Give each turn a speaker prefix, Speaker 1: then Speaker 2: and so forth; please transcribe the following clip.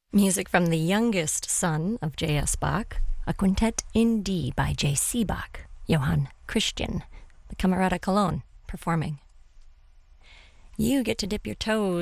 Speaker 1: Music from the youngest son of J.S. Bach, a quintet in D by J.C. Bach, Johann Christian, the Camerata Cologne, performing. You get to dip your toes